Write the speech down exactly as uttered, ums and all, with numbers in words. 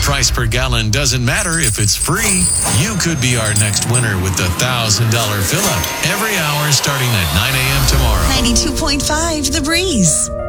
price per gallon doesn't matter if it's free. You could be our next winner with the one thousand dollars fill-up every hour starting at nine a.m. tomorrow. ninety-two point five The Breeze.